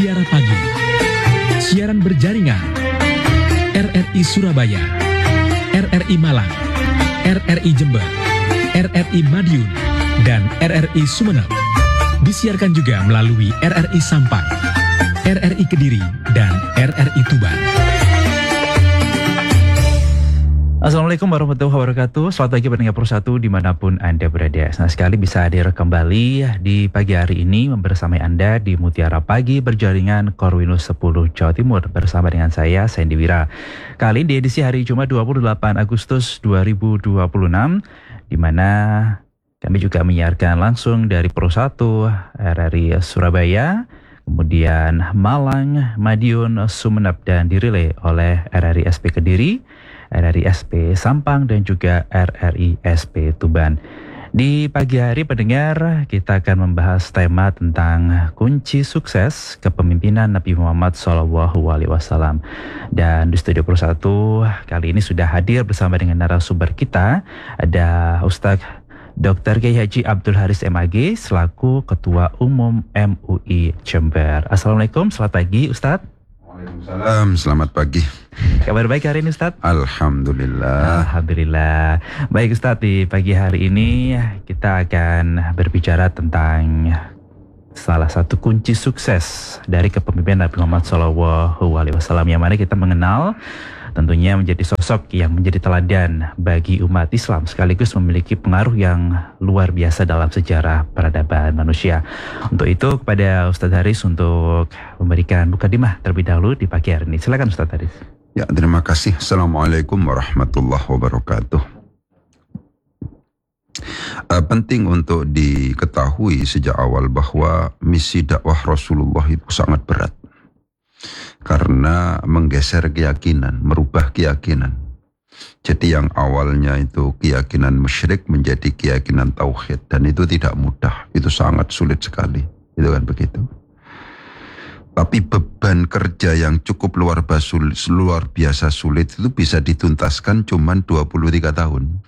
Mutiara Pagi, siaran berjaringan RRI Surabaya, RRI Malang, RRI Jember, RRI Madiun, dan RRI Sumeneb. Disiarkan juga melalui RRI Sampang, RRI Kediri, dan RRI Tuban. Assalamualaikum warahmatullahi wabarakatuh. Selamat pagi pendengar Persatu dimanapun Anda berada. Senang sekali bisa hadir kembali di pagi hari ini membersamai Anda di Mutiara Pagi Berjaringan Korwinus 10 Jawa Timur bersama dengan saya Sandy Wira. Kali ini di edisi hari Jumat 28 Agustus 2026 di mana kami juga menyiarkan langsung dari Persatu RRI Surabaya, kemudian Malang, Madiun, Sumeneb, dan dirilai oleh RRI SP Kediri, RRI SP Sampang, dan juga RRI SP Tuban. Di pagi hari pendengar, kita akan membahas tema tentang kunci sukses kepemimpinan Nabi Muhammad SAW. Dan di studio Persatu kali ini sudah hadir bersama dengan narasumber kita, ada Ustadz Dr. Kiai Haji Abdul Haris MAG selaku Ketua Umum MUI Jember. Assalamualaikum, selamat pagi Ustadz. Waalaikumsalam, selamat pagi. Kabar baik hari ini Ustadz? Alhamdulillah. Alhamdulillah. Baik Ustadz, di pagi hari ini kita akan berbicara tentang salah satu kunci sukses dari kepemimpinan Nabi Muhammad SAW, yang mana kita mengenal tentunya menjadi sosok yang menjadi teladan bagi umat Islam, sekaligus memiliki pengaruh yang luar biasa dalam sejarah peradaban manusia. Untuk itu kepada Ustadz Haris untuk memberikan mukadimah terlebih dahulu di pagi hari ini. Silakan Ustadz Haris. Ya, terima kasih. Assalamualaikum warahmatullahi wabarakatuh. Penting untuk diketahui sejak awal bahwa misi dakwah Rasulullah itu sangat berat. Karena menggeser keyakinan, merubah keyakinan. Jadi yang awalnya itu keyakinan musyrik menjadi keyakinan tauhid, dan itu tidak mudah, itu sangat sulit sekali, itu kan begitu. Tapi beban kerja yang cukup luar biasa sulit itu bisa dituntaskan cuman 23 tahun.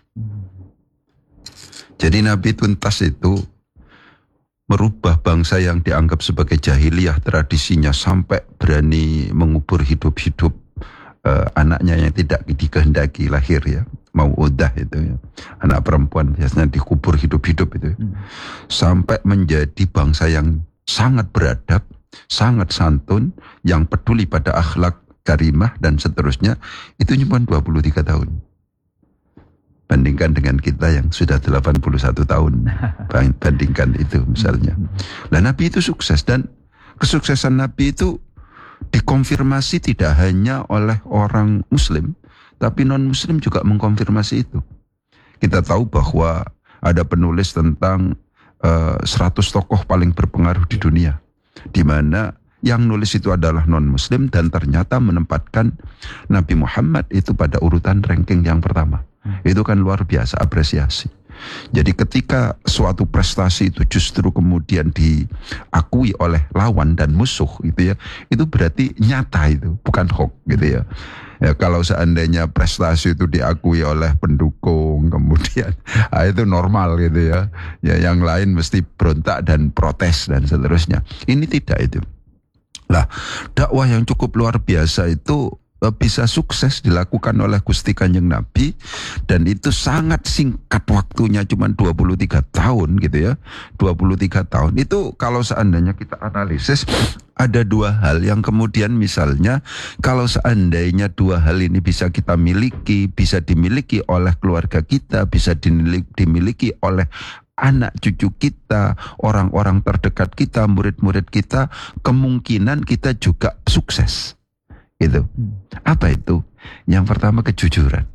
Jadi Nabi tuntas itu merubah bangsa yang dianggap sebagai jahiliyah tradisinya sampai berani mengubur hidup-hidup anaknya yang tidak dikehendaki lahir, ya, mau'udah itu, ya. Anak perempuan biasanya dikubur hidup-hidup itu, sampai menjadi bangsa yang sangat beradab, sangat santun, yang peduli pada akhlak karimah dan seterusnya. Itu cuma 23 tahun. Bandingkan dengan kita yang sudah 81 tahun. Bandingkan itu misalnya. Nah, Nabi itu sukses, dan kesuksesan Nabi itu dikonfirmasi tidak hanya oleh orang Muslim, tapi non-Muslim juga mengkonfirmasi itu. Kita tahu bahwa ada penulis tentang 100 tokoh paling berpengaruh di dunia, di mana yang nulis itu adalah non-Muslim, dan ternyata menempatkan Nabi Muhammad itu pada urutan ranking yang pertama. Itu kan luar biasa apresiasi. Jadi ketika suatu prestasi itu justru kemudian diakui oleh lawan dan musuh gitu, ya, itu berarti nyata, itu bukan hoax gitu, ya. Ya, kalau seandainya prestasi itu diakui oleh pendukung kemudian itu normal gitu, ya. Ya, yang lain mesti berontak dan protes dan seterusnya. Ini tidak itu. Lah, dakwah yang cukup luar biasa itu bisa sukses dilakukan oleh Gusti Kanjeng Nabi, dan itu sangat singkat waktunya, cuma 23 tahun gitu, ya. 23 tahun itu kalau seandainya kita analisis, ada dua hal yang kemudian misalnya kalau seandainya dua hal ini bisa kita miliki, bisa dimiliki oleh keluarga kita, bisa dimiliki oleh anak cucu kita, orang-orang terdekat kita, murid-murid kita, kemungkinan kita juga sukses. Itu. Apa itu? Yang pertama, kejujuran.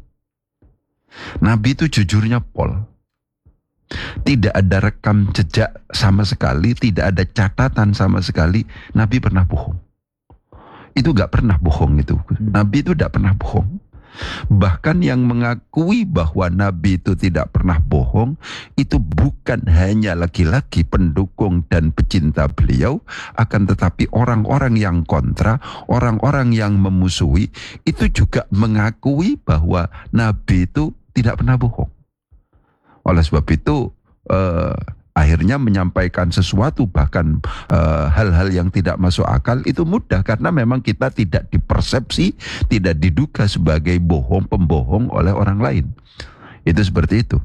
Nabi itu jujurnya pol. Tidak ada rekam jejak sama sekali, tidak ada catatan sama sekali Nabi pernah bohong. Itu gak pernah bohong itu. Nabi itu gak pernah bohong. Bahkan yang mengakui bahwa Nabi itu tidak pernah bohong itu bukan hanya laki-laki pendukung dan pecinta beliau, akan tetapi orang-orang yang kontra, orang-orang yang memusuhi itu juga mengakui bahwa Nabi itu tidak pernah bohong. Oleh sebab itu Akhirnya menyampaikan sesuatu bahkan hal-hal yang tidak masuk akal itu mudah karena memang kita tidak dipersepsi, tidak diduga sebagai pembohong oleh orang lain. Itu seperti itu.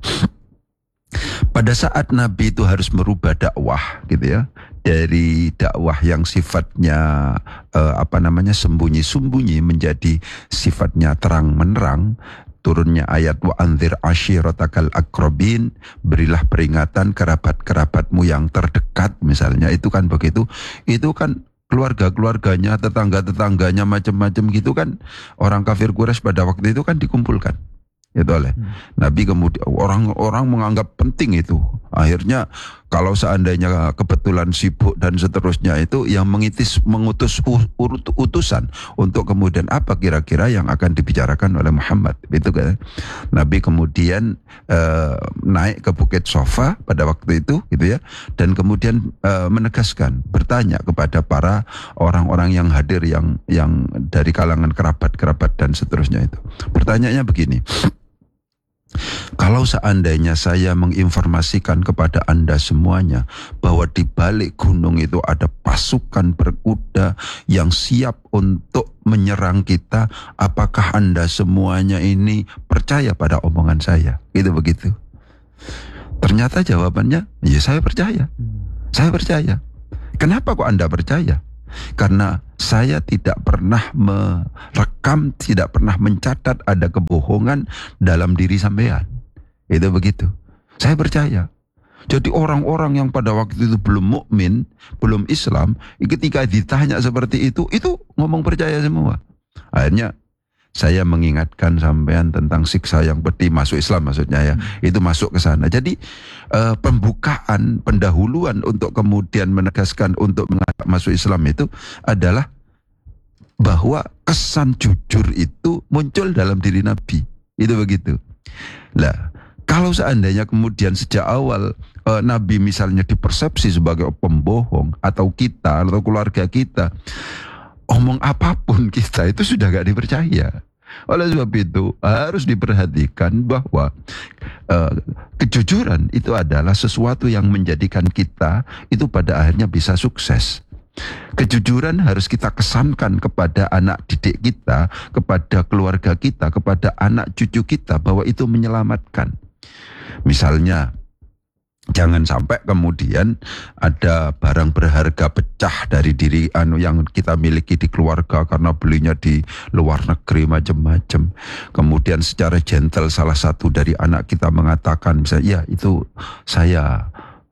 Pada saat Nabi itu harus merubah dakwah gitu ya, dari dakwah yang sifatnya sembunyi-sembunyi menjadi sifatnya terang menerang. Turunnya ayat wa anzir ashiratakal aqrabin, berilah peringatan kerabat-kerabatmu yang terdekat misalnya, itu kan begitu. Itu kan keluarga-keluarganya, tetangga-tetangganya macam-macam gitu kan. Orang kafir Quraisy pada waktu itu kan dikumpulkan itu oleh Nabi. Kemudian orang-orang menganggap penting itu. Akhirnya kalau seandainya kebetulan sibuk dan seterusnya itu yang mengutus utusan untuk kemudian apa kira-kira yang akan dibicarakan oleh Muhammad itu kan. Nabi kemudian naik ke Bukit Sofa pada waktu itu gitu ya, dan kemudian menegaskan, bertanya kepada para orang-orang yang hadir yang dari kalangan kerabat-kerabat dan seterusnya itu. Pertanyaannya begini, kalau seandainya saya menginformasikan kepada Anda semuanya bahwa di balik gunung itu ada pasukan berkuda yang siap untuk menyerang kita, apakah Anda semuanya ini percaya pada omongan saya? Gitu begitu. Ternyata jawabannya, ya saya percaya. Saya percaya. Kenapa kok Anda percaya? Karena saya tidak pernah merekam, tidak pernah mencatat ada kebohongan dalam diri sampean. Itu begitu. Saya percaya. Jadi orang-orang yang pada waktu itu belum mukmin, belum Islam, ketika ditanya seperti itu ngomong percaya semua. Akhirnya saya mengingatkan sampean tentang siksa yang pedih, masuk Islam maksudnya ya. Itu masuk ke sana. Jadi pembukaan, pendahuluan untuk kemudian menegaskan untuk mengajak masuk Islam itu adalah bahwa kesan jujur itu muncul dalam diri Nabi. Itu begitu. Lah, kalau seandainya kemudian sejak awal Nabi misalnya dipersepsi sebagai pembohong, atau kita atau keluarga kita, omong apapun kita itu sudah gak dipercaya. Oleh sebab itu harus diperhatikan bahwa kejujuran itu adalah sesuatu yang menjadikan kita itu pada akhirnya bisa sukses. Kejujuran harus kita kesankan kepada anak didik kita, kepada keluarga kita, kepada anak cucu kita bahwa itu menyelamatkan. Misalnya, jangan sampai kemudian ada barang berharga pecah dari diri yang kita miliki di keluarga karena belinya di luar negeri macam-macam. Kemudian secara gentle salah satu dari anak kita mengatakan misalnya, ya itu saya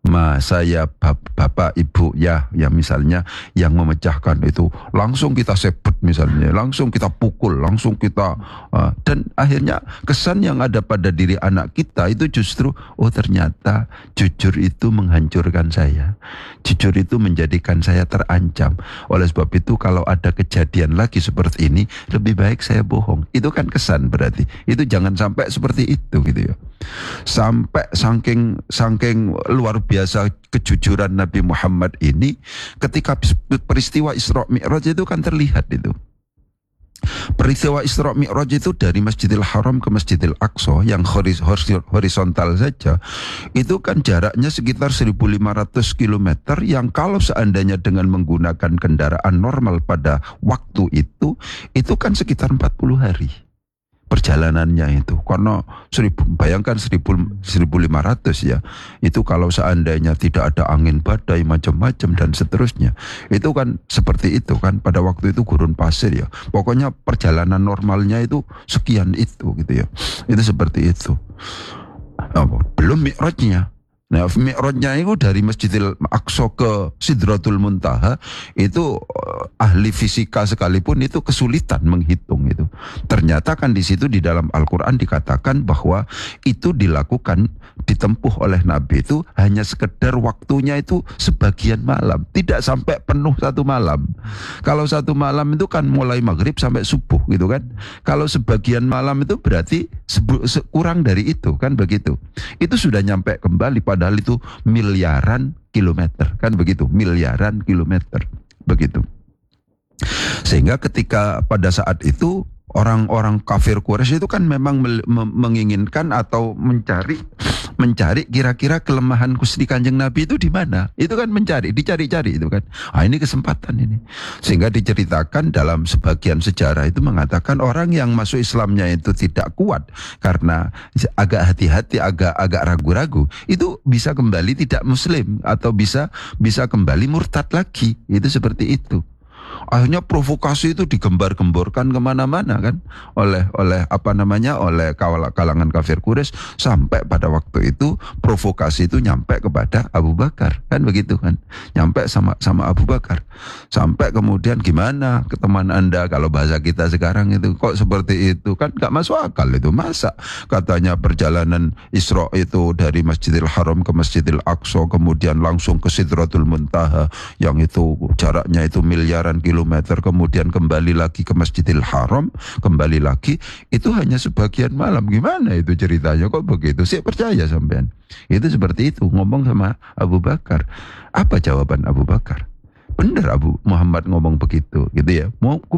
bapak ibu ya misalnya yang memecahkan itu, langsung kita sebut misalnya, langsung kita pukul, langsung kita dan akhirnya kesan yang ada pada diri anak kita itu justru, oh ternyata jujur itu menghancurkan saya, jujur itu menjadikan saya terancam. Oleh sebab itu kalau ada kejadian lagi seperti ini, lebih baik saya bohong. Itu kan kesan, berarti itu jangan sampai seperti itu gitu ya. Sampai saking luar biasa kejujuran Nabi Muhammad ini, ketika peristiwa Isra Mi'raj itu kan terlihat itu. Peristiwa Isra Mi'raj itu dari Masjidil Haram ke Masjidil Aqsa yang horizontal saja, itu kan jaraknya sekitar 1.500 km yang kalau seandainya dengan menggunakan kendaraan normal pada waktu itu kan sekitar 40 hari perjalanannya itu. Karena bayangkan 1.500 ya, itu kalau seandainya tidak ada angin badai macam-macam dan seterusnya, itu kan seperti itu kan, pada waktu itu gurun pasir ya, pokoknya perjalanan normalnya itu sekian itu gitu ya, itu seperti itu. Belum mi'rajnya. Nah, mi'rajnya itu dari Masjidil Aqsa ke Sidratul Muntaha itu ahli fisika sekalipun itu kesulitan menghitung itu. Ternyata kan di situ di dalam Al-Qur'an dikatakan bahwa itu ditempuh oleh Nabi itu hanya sekedar waktunya itu sebagian malam, tidak sampai penuh satu malam. Kalau satu malam itu kan mulai maghrib sampai subuh gitu kan. Kalau sebagian malam itu berarti kurang dari itu kan begitu. Itu sudah nyampe kembali, padahal itu miliaran kilometer kan begitu, miliaran kilometer begitu. Sehingga ketika pada saat itu orang-orang kafir Quraisy itu kan memang menginginkan atau mencari kira-kira kelemahan Gusti Kanjeng Nabi itu di mana. Itu kan mencari, dicari-cari itu kan. Ini kesempatan ini. Sehingga diceritakan dalam sebagian sejarah itu mengatakan orang yang masuk Islamnya itu tidak kuat karena agak hati-hati, agak ragu-ragu, itu bisa kembali tidak muslim atau bisa kembali murtad lagi. Itu seperti itu. Akhirnya provokasi itu digembar-gemborkan kemana-mana kan oleh kalangan kafir Quraisy, sampai pada waktu itu provokasi itu nyampe kepada Abu Bakar kan, begitu kan, nyampe sama Abu Bakar, sampai kemudian gimana ke teman Anda, kalau bahasa kita sekarang itu kok seperti itu kan, gak masuk akal itu. Masa katanya perjalanan Isra itu dari Masjidil Haram ke Masjidil Aqsa, kemudian langsung ke Sidratul Muntaha yang itu jaraknya itu miliaran kilometer, kemudian kembali lagi ke Masjidil Haram, kembali lagi, itu hanya sebagian malam. Gimana itu ceritanya, kok begitu? Saya percaya sampean. Itu seperti itu, ngomong sama Abu Bakar. Apa jawaban Abu Bakar? Benar Abu Muhammad ngomong begitu, gitu ya.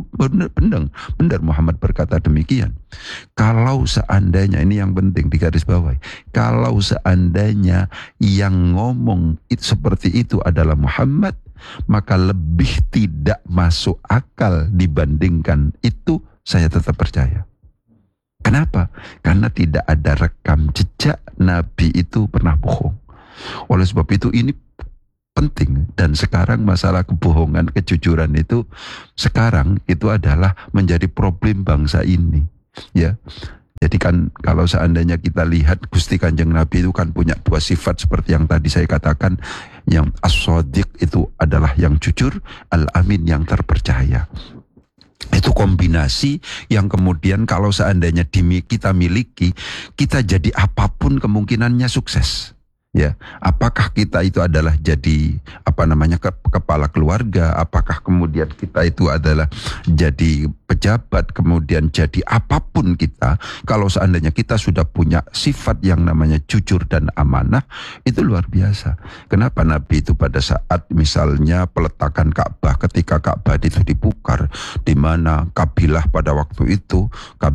Benar Muhammad berkata demikian. Kalau seandainya, ini yang penting digarisbawahi, kalau seandainya yang ngomong seperti itu adalah Muhammad, maka lebih tidak masuk akal dibandingkan itu, saya tetap percaya. Kenapa? Karena tidak ada rekam jejak Nabi itu pernah bohong. Oleh sebab itu ini penting, dan sekarang masalah kebohongan, kejujuran itu sekarang itu adalah menjadi problem bangsa ini, ya. Jadi kan kalau seandainya kita lihat Gusti Kanjeng Nabi itu kan punya dua sifat seperti yang tadi saya katakan. Yang as-shadiq itu adalah yang jujur, al-amin yang terpercaya. Itu kombinasi yang kemudian kalau seandainya kita miliki, kita jadi apapun kemungkinannya sukses. Ya, apakah kita itu adalah jadi kepala keluarga, apakah kemudian kita itu adalah jadi pejabat, kemudian jadi apapun kita, kalau seandainya kita sudah punya sifat yang namanya jujur dan amanah, itu luar biasa. Kenapa Nabi itu pada saat misalnya peletakan Ka'bah, ketika Ka'bah itu dibukar, di mana kabilah pada waktu itu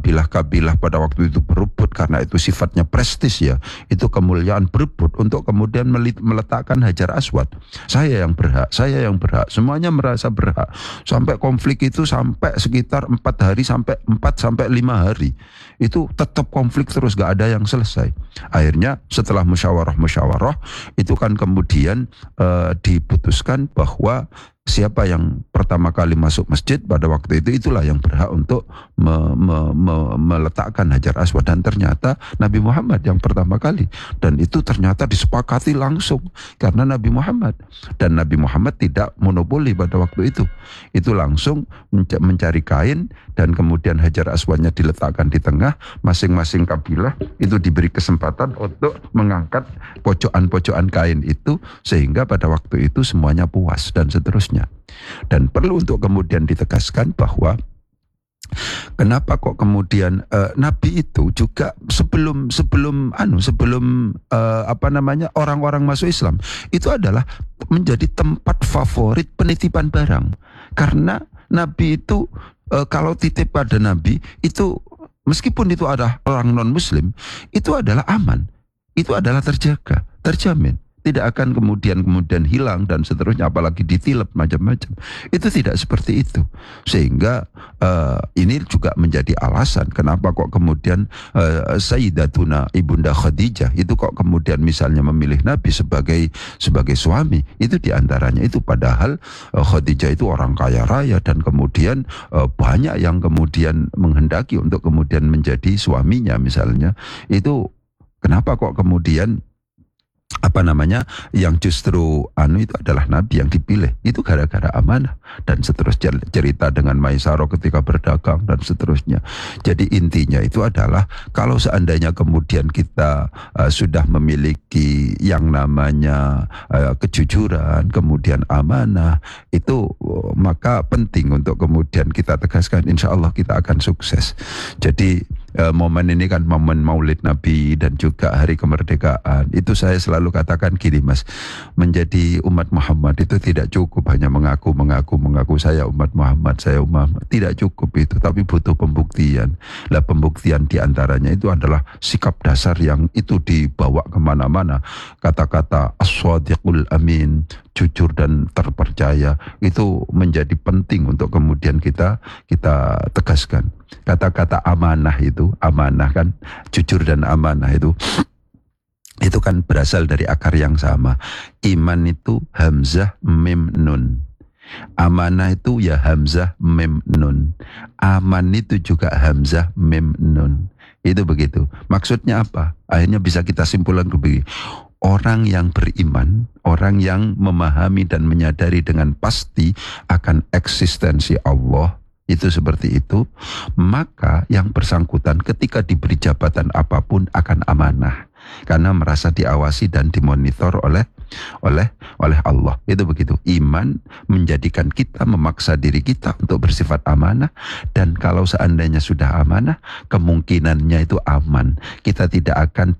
berebut, karena itu sifatnya prestis ya, itu kemuliaan, berebut untuk kemudian meletakkan Hajar Aswad. Saya yang berhak, semuanya merasa berhak. Sampai konflik itu sampai sekitar 4 hari sampai 5 hari. Itu tetap konflik terus, gak ada yang selesai. Akhirnya setelah musyawarah itu kan kemudian diputuskan bahwa siapa yang pertama kali masuk masjid pada waktu itu, itulah yang berhak untuk meletakkan Hajar Aswad. Dan ternyata Nabi Muhammad yang pertama kali. Dan itu ternyata disepakati langsung karena Nabi Muhammad. Dan Nabi Muhammad tidak monopoli pada waktu itu. Itu langsung mencari kain, dan kemudian Hajar Aswadnya diletakkan di tengah. Masing-masing kabilah itu diberi kesempatan untuk mengangkat pojokan-pojokan kain itu, sehingga pada waktu itu semuanya puas dan seterusnya. Dan perlu untuk kemudian ditegaskan bahwa kenapa kok kemudian Nabi itu juga sebelum orang-orang masuk Islam itu adalah menjadi tempat favorit penitipan barang. Karena Nabi itu kalau titip pada Nabi itu, meskipun itu ada orang non Muslim, itu adalah aman, itu adalah terjaga, terjamin. Tidak akan kemudian hilang dan seterusnya, apalagi ditilep macam-macam. Itu tidak seperti itu. Sehingga ini juga menjadi alasan kenapa kok kemudian Sayyidatuna Ibunda Khadijah itu kok kemudian misalnya memilih Nabi sebagai suami. Itu diantaranya itu, padahal Khadijah itu orang kaya raya, dan kemudian banyak yang kemudian menghendaki untuk kemudian menjadi suaminya misalnya. Itu kenapa kok kemudian yang justru itu adalah Nabi yang dipilih, itu gara-gara amanah. Dan seterusnya cerita dengan Maisarah ketika berdagang dan seterusnya. Jadi intinya itu adalah kalau seandainya kemudian kita sudah memiliki yang namanya kejujuran, kemudian amanah, itu maka penting untuk kemudian kita tegaskan, insya Allah kita akan sukses. Jadi momen ini kan momen Maulid Nabi dan juga Hari Kemerdekaan. Itu saya selalu katakan gini Mas, menjadi umat Muhammad itu tidak cukup hanya mengaku saya umat Muhammad, saya umat. Tidak cukup itu, tapi butuh pembuktian. Lah pembuktian diantaranya itu adalah sikap dasar yang itu dibawa kemana-mana. Kata-kata as-sadiqul amin, jujur dan terpercaya, itu menjadi penting untuk kemudian kita tegaskan. Kata-kata amanah itu, amanah kan, jujur dan amanah itu kan berasal dari akar yang sama. Iman itu hamzah mim nun. Amanah itu ya hamzah mim nun. Aman itu juga hamzah mim nun. Itu begitu. Maksudnya apa? Akhirnya bisa kita simpulkan begini. Orang yang beriman, orang yang memahami dan menyadari dengan pasti akan eksistensi Allah, itu seperti itu, maka yang bersangkutan ketika diberi jabatan apapun akan amanah, karena merasa diawasi dan dimonitor oleh Allah. Itu begitu. Iman menjadikan kita memaksa diri kita untuk bersifat amanah, dan kalau seandainya sudah amanah, kemungkinannya itu aman. Kita tidak akan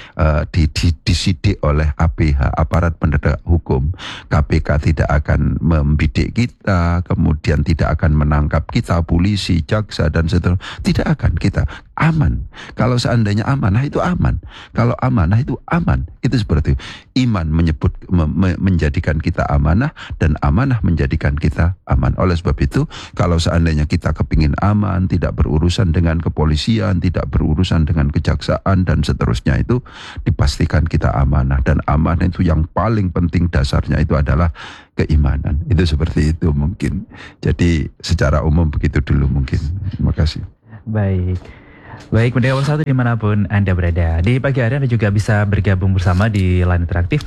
disidik oleh APH, aparat penegak hukum. KPK tidak akan membidik kita, kemudian tidak akan menangkap kita, polisi, jaksa dan seterusnya. Tidak akan, kita aman. Kalau seandainya amanah itu aman. Kalau amanah itu aman. Itu seperti itu. Iman menjadikan kita amanah, dan amanah menjadikan kita aman. Oleh sebab itu, kalau seandainya kita kepingin aman, tidak berurusan dengan kepolisian, tidak berurusan dengan kejaksaan dan seterusnya, itu dipastikan kita amanah. Dan amanah itu yang paling penting dasarnya itu adalah keimanan. Itu seperti itu mungkin. Jadi secara umum begitu dulu mungkin. Terima kasih. Baik, pendengar satu dimanapun Anda berada. Di pagi hari Anda juga bisa bergabung bersama di line interaktif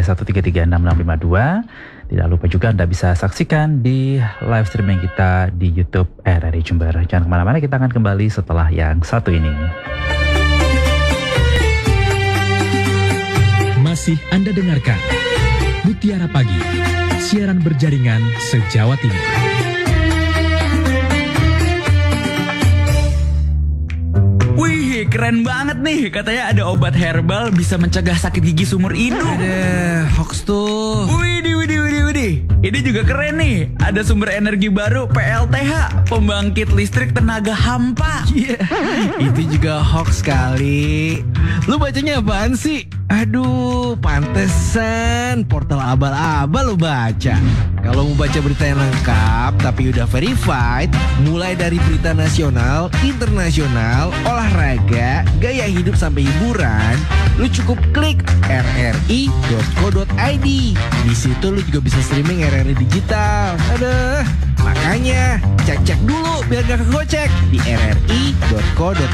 0331336652. Tidak lupa juga Anda bisa saksikan di live streaming kita di YouTube RRI Jember. Jangan kemana-mana, kita akan kembali setelah yang satu ini. Masih Anda dengarkan Mutiara Pagi, siaran berjaringan se-Jawa Timur. Wih, keren banget nih. Katanya ada obat herbal bisa mencegah sakit gigi seumur hidup. Ada hoax tuh. Widih. Ini juga keren nih. Ada sumber energi baru PLTH, pembangkit listrik tenaga hampa. Iya, itu juga hoax kali. Lu bacanya apaan sih? Aduh, pantesan portal abal-abal lu baca. Kalau mau baca berita yang lengkap tapi udah verified, mulai dari berita nasional, internasional, olahraga, gaya hidup sampai hiburan, lu cukup klik rri.co.id. Di situ lu juga bisa streaming RRI digital. Aduh, makanya cek dulu biar gak kegocek di rri.co.id.